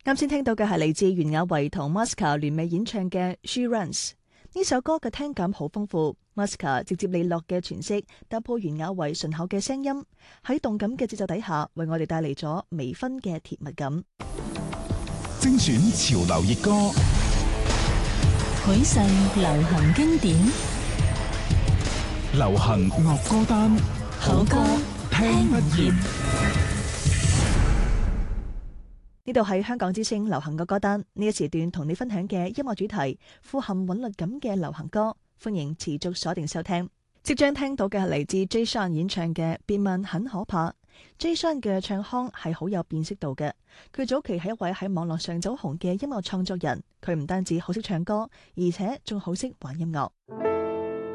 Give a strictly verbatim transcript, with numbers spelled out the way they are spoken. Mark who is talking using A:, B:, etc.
A: 啱先聽到嘅係嚟自袁婭維同 Masca 聯袂演唱嘅 She Runs。 呢首歌嘅聽感好豐富， Masca 直接利落嘅詮釋打破袁婭維順口嘅聲音，喺動感嘅節奏底下為我哋帶嚟咗微醺嘅甜蜜感。
B: 精選潮流熱歌，
C: 許世流行經典，
B: 流行樂歌單，
C: 好歌聽不厭。
A: 呢度係香港之聲流行嘅歌單，呢一時段同你分享嘅音樂主題富含韻律感嘅流行歌，歡迎持續鎖定收聽。即將聽到嘅係嚟自 Jay Sean 演唱嘅別問很可怕。Jay Sean 嘅唱腔係好有辨識度嘅，佢早期係一位喺網絡上走紅嘅音樂創作人，佢唔單止好識唱歌，而且仲好識玩音樂。